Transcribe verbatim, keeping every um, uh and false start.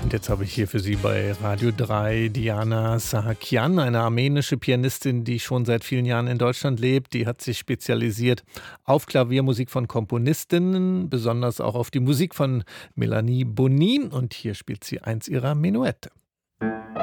Und jetzt habe ich hier für Sie bei Radio drei Diana Sahakian, eine armenische Pianistin, die schon seit vielen Jahren in Deutschland lebt. Die hat sich spezialisiert auf Klaviermusik von Komponistinnen, besonders auch auf die Musik von Melanie Bonin. Und hier spielt sie eins ihrer Menuette.